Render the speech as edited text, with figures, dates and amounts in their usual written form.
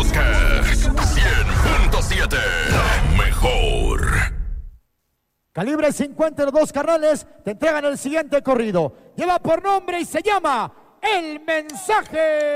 Bosques 100.7. Mejor. Calibre 50 los dos carnales te entregan el siguiente corrido. Lleva por nombre y se llama El Mensaje.